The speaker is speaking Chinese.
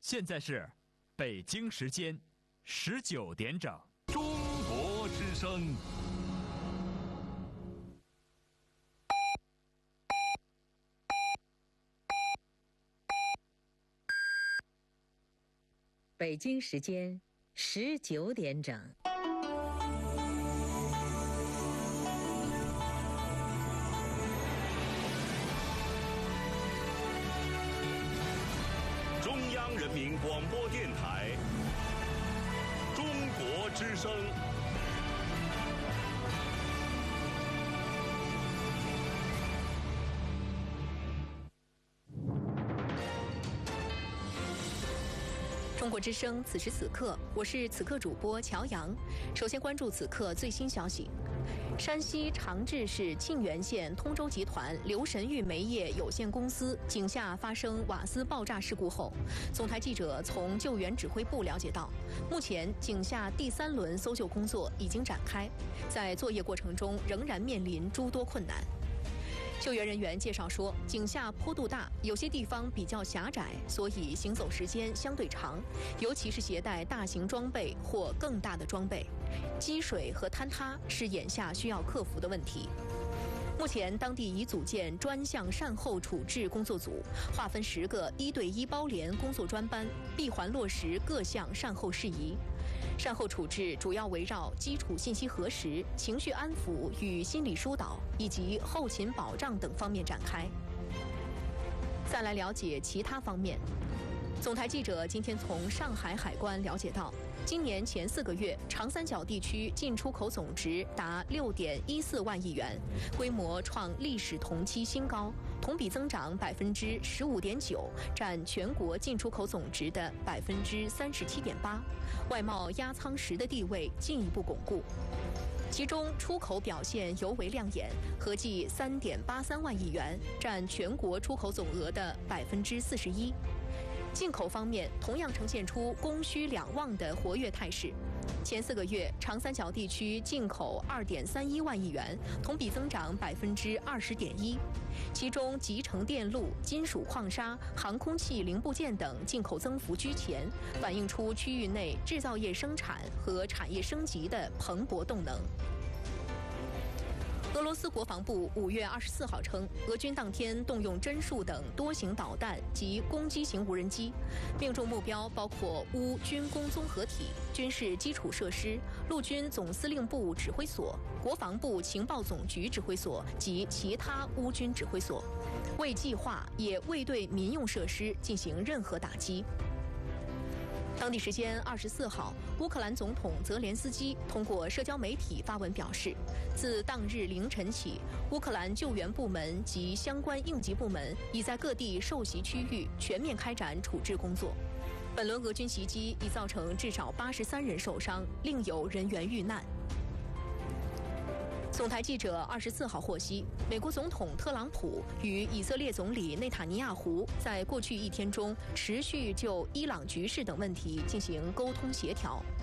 现在是北京时间19点整。 中国之声。 北京时间19点整。 中央人民广播电台中国之声。 中国之声，此时此刻，我是此刻主播乔阳。首先关注此刻最新消息：山西长治市沁源县通州集团刘神玉煤业有限公司井下发生瓦斯爆炸事故后，总台记者从救援指挥部了解到，目前井下第3轮搜救工作已经展开，在作业过程中仍然面临诸多困难。救援人员介绍说，井下坡度大，有些地方比较狭窄，所以行走时间相对长，尤其是携带大型装备或更大的装备，积水和坍塌是眼下需要克服的问题。目前，当地已组建专项善后处置工作组，划分10个1对1包联工作专班，闭环落实各项善后事宜。善后处置主要围绕基础信息核实、情绪安抚与心理疏导以及后勤保障等方面展开。再来了解其他方面。总台记者今天从上海海关了解到，今年前4个月，长三角地区进出口总值达6.14万亿元，规模创历史同期新高，同比增长15.9%，占全国进出口总值的37.8%，外贸压舱石的地位进一步巩固。其中出口表现尤为亮眼，合计3.83万亿元，占全国出口总额的41%。进口方面同样呈现出供需两旺的活跃态势。前4个月，长三角地区进口2.31万亿元，同比增长20.1%。其中，集成电路、金属矿砂、航空器零部件等进口增幅居前，反映出区域内制造业生产和产业升级的蓬勃动能。俄罗斯国防部5月24号称，俄军当天动用侦术等多型导弹及攻击型无人机，命中目标包括乌军工综合体、军事基础设施、陆军总司令部指挥所、国防部情报总局指挥所及其他乌军指挥所，未计划也未对民用设施进行任何打击。当地时间24号，乌克兰总统泽连斯基通过社交媒体发文表示，自当日凌晨起，乌克兰救援部门及相关应急部门已在各地受袭区域全面开展处置工作。本轮俄军袭击已造成至少83人受伤，另有人员遇难。总台记者24号获悉，美国总统特朗普与以色列总理内塔尼亚胡在过去1天中持续就伊朗局势等问题进行沟通协调。